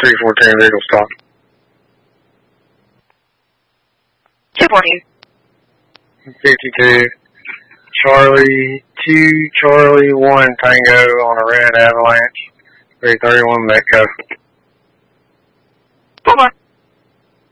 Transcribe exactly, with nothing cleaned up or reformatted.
three fourteen, legal stop. two fourteen. fifty-two. Charlie two, Charlie one, Tango on a red Avalanche. three thirty-one, Metco. Four more.